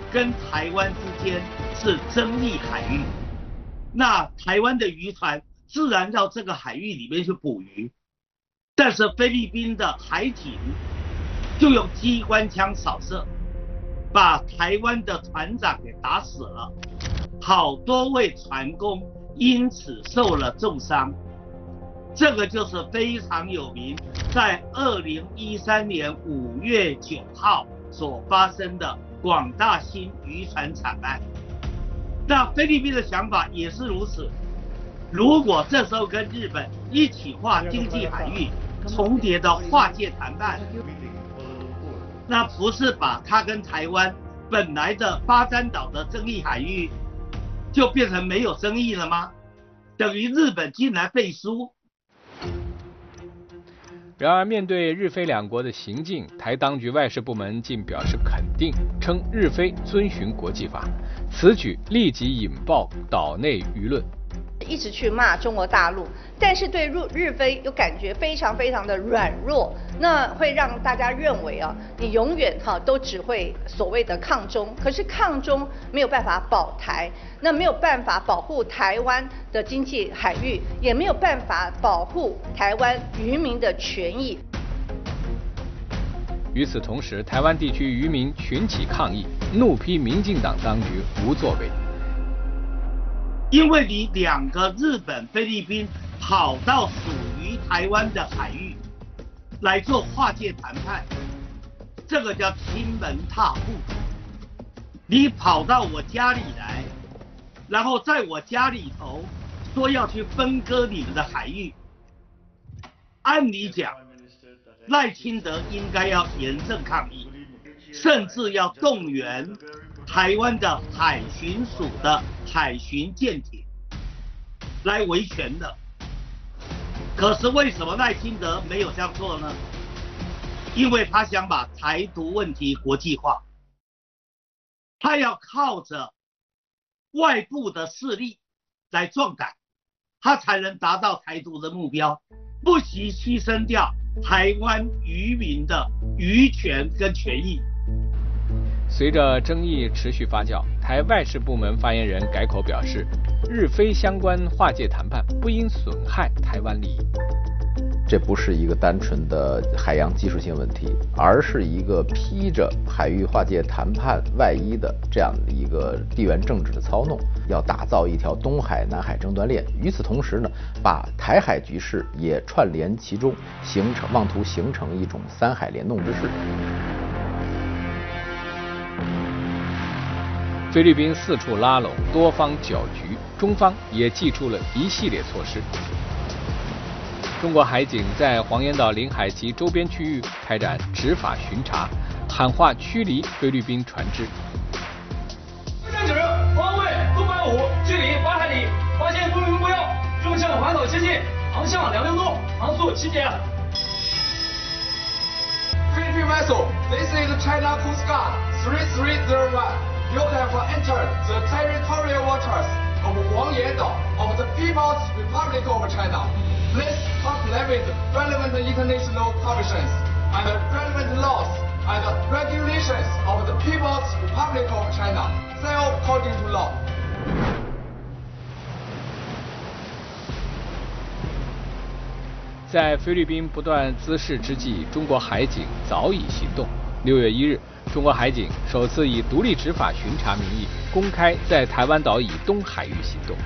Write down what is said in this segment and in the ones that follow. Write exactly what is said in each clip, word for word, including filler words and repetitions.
跟台湾之间是争议海域，那台湾的渔船自然到这个海域里面去捕鱼，但是菲律宾的海警就用机关枪扫射，把台湾的船长给打死了，好多位船工因此受了重伤。这个就是非常有名，在二零一三年五月九号所发生的广大兴渔船惨案。那菲律宾的想法也是如此，如果这时候跟日本一起划经济海域重叠的划界谈判，那不是把它跟台湾本来的八占岛的争议海域就变成没有争议了吗？等于日本竟然背书。 然而，面对日菲两国的行径，台当局外事部门竟表示肯定，称日菲遵循国际法。此举立即引爆岛内舆论， 一直去骂中国大陆，但是对日日菲又感觉非常非常的软弱，那会让大家认为啊，你永远哈、啊、都只会所谓的抗中，可是抗中没有办法保台，那没有办法保护台湾的经济海域，也没有办法保护台湾渔民的权益。 与此同时，台湾地区渔民群起抗议，怒批民进党当局无作为。 因为你两个日本、菲律宾跑到属于台湾的海域来做划界谈判，这个叫亲门踏户。你跑到我家里来，然后在我家里头说要去分割你们的海域，按理讲，赖清德应该要严正抗议，甚至要动员台湾的海巡署的海巡舰艇来维权的。可是为什么赖清德没有这样做呢？因为他想把台独问题国际化，他要靠着外部的势力来壮胆，他才能达到台独的目标，不惜牺牲掉台湾渔民的渔权跟权益。 随着争议持续发酵，台外事部门发言人改口表示，日菲相关划界谈判不应损害台湾利益。 这不是一个单纯的海洋技术性问题，而是一个披着海域划界谈判外衣的这样的一个地缘政治的操弄，要打造一条东海、南海争端链。与此同时呢，把台海局势也串联其中，形成妄图形成一种三海联动之势。 菲律宾四处拉拢，多方搅局，中方也祭出了一系列措施。中国海警在黄岩岛领海及周边区域开展执法巡查，喊话驱离菲律宾船只。 战指方位东百五，距离八海里，发现不明目标，正向环岛接近，航向两零度，航速七节。 Philippine vessel, this is China Coast Guard three three zero one. You have entered the territorial waters of Huangyan Dao of the People's Republic of China. Please comply with relevant international conventions and relevant laws and regulations of the People's Republic of China. Sail according to law. 在菲律宾不断滋事之际，中国海警早已行动。六月一日，中国海警首次以独立执法巡查名义，公开在台湾岛以东海域行动。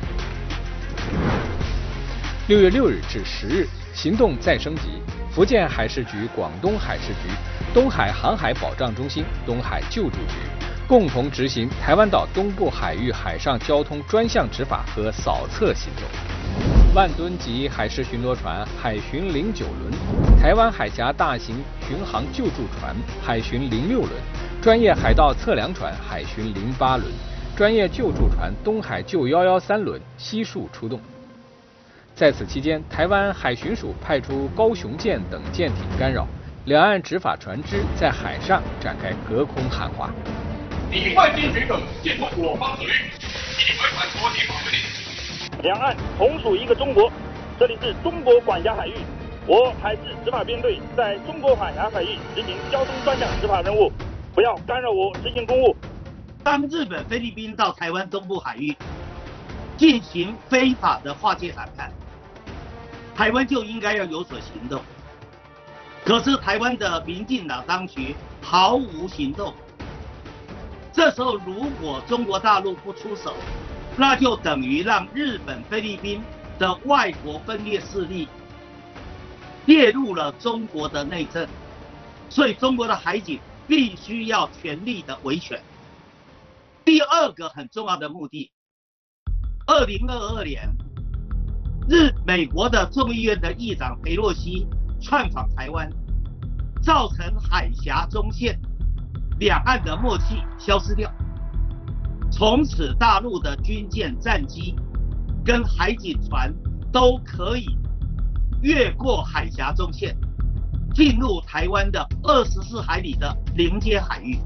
六月六日至十日，行动再升级，福建海事局、广东海事局、东海航海保障中心、东海救助局共同执行台湾岛东部海域海上交通专项执法和扫测行动。万吨级海事巡逻船海巡零九轮、台湾海峡大型巡航救助船海巡零六轮、专业海盗测量船海巡零八轮、专业救助船东海救一一三轮悉数出动。在此期间，台湾海巡署派出高雄舰等舰艇干扰，两岸执法船只在海上展开隔空喊话。 你外宾许可，接受我方指令，依违反国际法规定。 两岸同属一个中国，这里是中国管辖海域，我海事执法编队在中国海峡海域执行交通专项执法任务，不要干扰我执行公务。 当日本、菲律宾到台湾东部海域进行非法的划界谈判，台湾就应该要有所行动。可是台湾的民进党当局毫无行动。这时候如果中国大陆不出手，那就等于让日本、菲律宾的外国分裂势力列入了中国的内政，所以中国的海警必须要全力的维权。第二个很重要的目的，二零二二年，日美国的众议院的议长裴洛西窜访台湾，造成海峡中线两岸的默契消失掉，从此大陆的军舰、战机跟海警船都可以越过海峡中线，进入台湾的二十四海里的临街海域。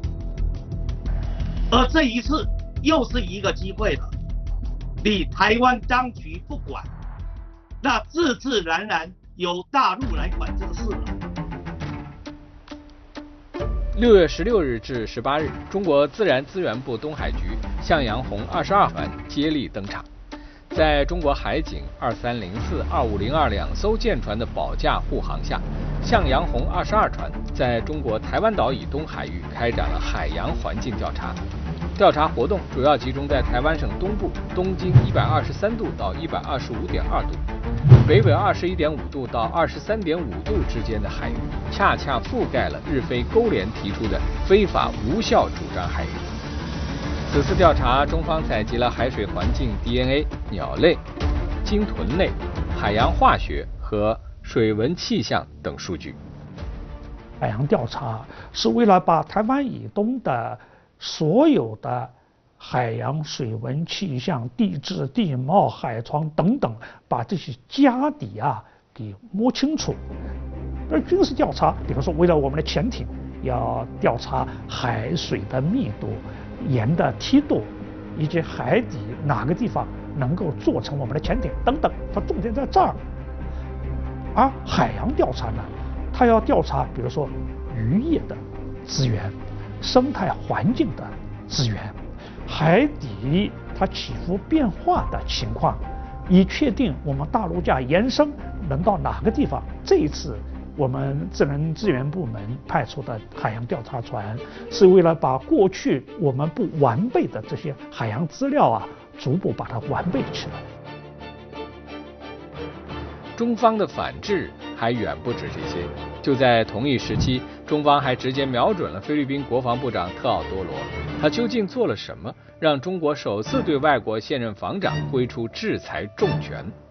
而这一次又是一个机会了，你台湾当局不管，那自自然然由大陆来管这个事了。 六月十六日至十八日，中国自然资源部东海局向阳红二十二船接力登场。在中国海警二三零四、二五零二两艘舰船的保驾护航下，向阳红二十二船在中国台湾岛以东海域开展了海洋环境调查。调查活动主要集中在台湾省东部东经一百二十三度到一百二十五点二度、北纬二十一点五度到二十三点五度之间的海域，恰恰覆盖了日菲勾连提出的非法无效主张海域。此次调查，中方采集了海水环境 D N A、鸟类、鲸豚类、海洋化学和水文气象等数据。 海洋调查是为了把台湾以东的所有的海洋水文气象、地质、地貌、海床等等，把这些家底啊给摸清楚。而军事调查，比如说为了我们的潜艇，要调查海水的密度、盐的梯度，以及海底哪个地方能够做成我们的潜艇等等，它重点在这儿。而海洋调查呢，它要调查比如说渔业的资源、生态环境的资源、海底它起伏变化的情况，以确定我们大陆架延伸能到哪个地方。这一次我们自然资源部门派出的海洋调查船，是为了把过去我们不完备的这些海洋资料啊，逐步把它完备起来。 中方的反制还远不止这些。就在同一时期，中方还直接瞄准了菲律宾国防部长特奥多罗。他究竟做了什么，让中国首次对外国现任防长挥出制裁重拳？